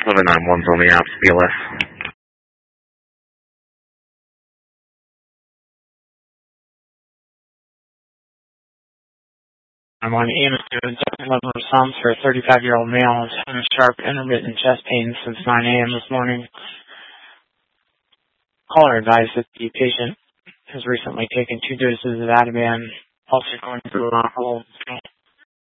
791's on the apps, BLS. I'm on EMS doing second level response for a 35-year-old male who's having sharp intermittent chest pain since 9 a.m. this morning. Caller advised that the patient has recently taken 2 doses of Ativan, also going through a whole